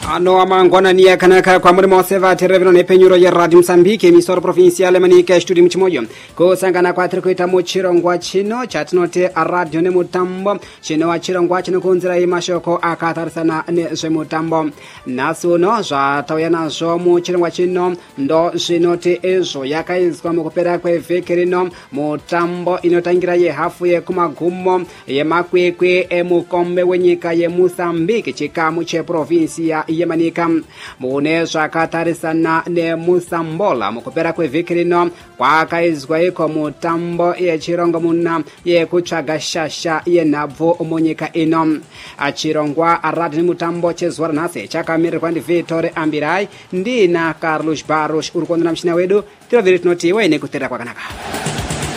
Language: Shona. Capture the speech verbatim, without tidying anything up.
Ano amangwana ni akanaka kwa murimo seva terevino nepenyuro ya Radio Msambiki emisoro provinciale manika studio mchimoyo kusangana kwa trikuita mu chirongwa chino chatinote a radio ne mutambo chino wa chirongwa chino kunzira imashoko akatarisana ne zwe mutambo nasuno zwa tawena zo mu chirongwa chino ndo zvinote ezo yakaizwa mu kupera kwe vekirino mutambo inotangira ye hafu ye kumagumo ye makwekwe emukombe wenyika ye Msambiki chikamu che provincia yemanika mune zvakatarisana nemusambola mukupera kwevhikirino kwakaizwa iko mutambo yechirongo muna yekutsvaga shasha yenhabvu munyika ino achirongwa aradi nemutambo chezuva ranhasi chakamirirwa ndiVitore Ambirai ndina Carlos Barros uri kuondera muchina wedu tiroviri tinoti waine kuteerera kwakanaka.